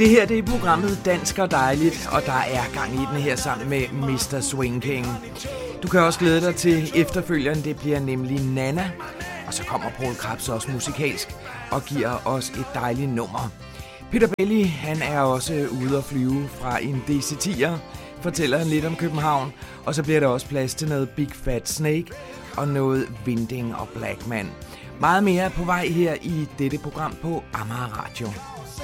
Det her, det er programmet Dansk og Dejligt, og der er gang i den her sammen med Mr. Swing King. Du kan også glæde dig til efterfølgeren, det bliver nemlig Nana. Og så kommer Poul Krebs også musikalsk og giver os et dejligt nummer. Peter Belli, han er også ude at flyve fra en DC-10'er, fortæller han lidt om København. Og så bliver der også plads til noget Big Fat Snake og noget Winding og Blackman. Meget mere på vej her i dette program på Amager Radio.